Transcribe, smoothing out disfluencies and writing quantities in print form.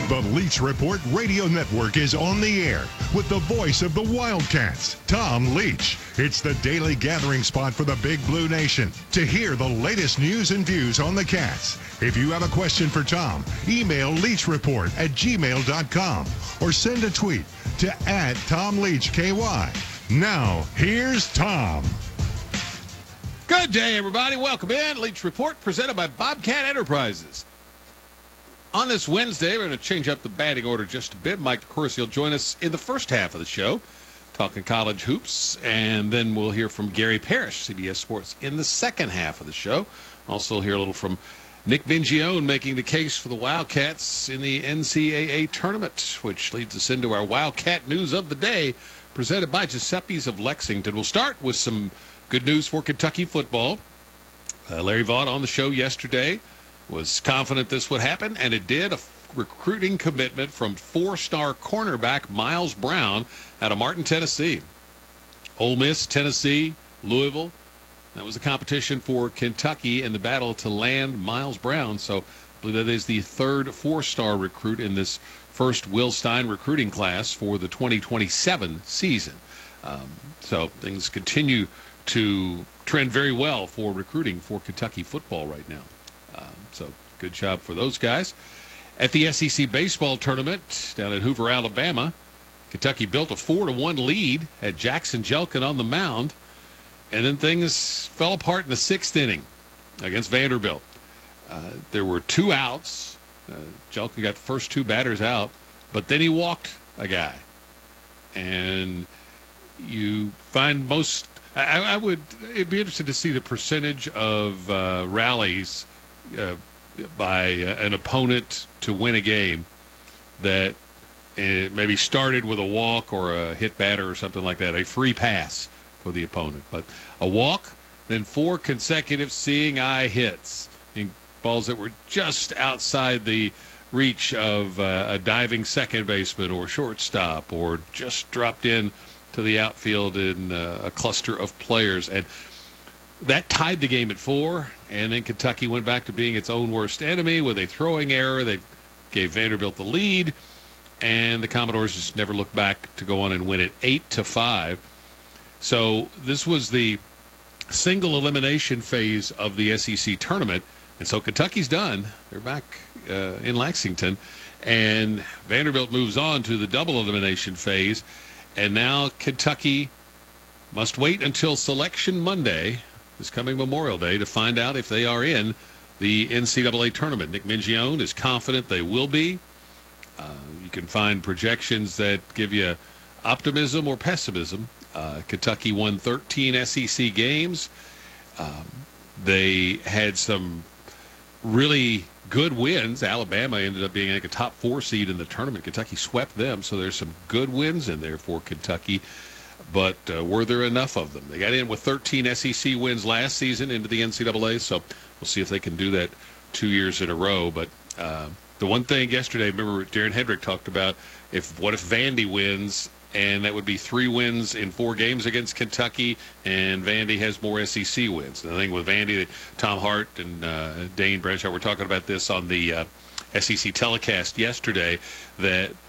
The Leach Report Radio Network is on the air with the voice of the Wildcats, Tom Leach. It's the daily gathering spot for the Big Blue Nation to hear the latest news and views on the Cats. If you have a question for Tom, email leachreport@gmail.com or send a tweet to @TomLeachKY. Now, here's Tom. Good day, everybody. Welcome in. Leach Report presented by Bobcat Enterprises. On this Wednesday, we're going to change up the batting order just a bit. Mike DeCourcy will join us in the first half of the show, talking college hoops, and then we'll hear from Gary Parrish, CBS Sports, in the second half of the show. Also hear a little from Nick Mingione making the case for the Wildcats in the NCAA tournament, which leads us into our Wildcat news of the day, presented by Giuseppe's of Lexington. We'll start with some good news for Kentucky football. Larry Vaught on the show yesterday was confident this would happen, and it did. A recruiting commitment from four-star cornerback Miles Brown out of Martin, Tennessee. Ole Miss, Tennessee, Louisville. That was the competition for Kentucky in the battle to land Miles Brown. So I believe that is the third four-star recruit in this first Will Stein recruiting class for the 2027 season. So things continue to trend very well for recruiting for Kentucky football right now. So good job for those guys. At the SEC baseball tournament down in Hoover, Alabama, Kentucky built a 4-1 lead, had Jackson Jelkin on the mound, and then things fell apart in the sixth inning against Vanderbilt. There were two outs. Jelkin got the first two batters out, but then he walked a guy. And you find most... it'd be interesting to see the percentage of rallies by an opponent to win a game that maybe started with a walk or a hit batter or something like that, a free pass for the opponent. But a walk, then four consecutive seeing eye hits in balls that were just outside the reach of a diving second baseman or shortstop, or just dropped in to the outfield in a cluster of players. And that tied the game at 4, and then Kentucky went back to being its own worst enemy with a throwing error that gave Vanderbilt the lead, and the Commodores just never looked back to go on and win it 8-5. So this was the single elimination phase of the SEC tournament, and so Kentucky's done. They're back in Lexington, and Vanderbilt moves on to the double elimination phase, and now Kentucky must wait until Selection Monday, this coming Memorial Day, to find out if they are in the NCAA tournament. Nick Mingione is confident they will be. You can find projections that give you optimism or pessimism. Kentucky won 13 SEC games. They had some really good wins. Alabama ended up being like a top 4 seed in the tournament. Kentucky swept them, so there's some good wins in there for Kentucky. But were there enough of them? They got in with 13 SEC wins last season into the NCAA, so we'll see if they can do that 2 years in a row. But the one thing yesterday, remember Darren Hendrick talked about, what if Vandy wins, and that would be 3 wins in 4 games against Kentucky, and Vandy has more SEC wins. And I think with Vandy, Tom Hart and Dane Bradshaw were talking about this on the SEC telecast yesterday, that